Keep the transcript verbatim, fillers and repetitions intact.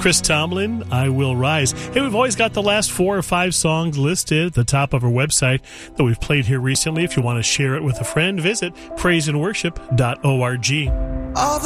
Chris Tomlin, I Will Rise. Hey, we've always got the last four or five songs listed at the top of our website that we've played here recently. If you want to share it with a friend, visit praise and worship dot org. All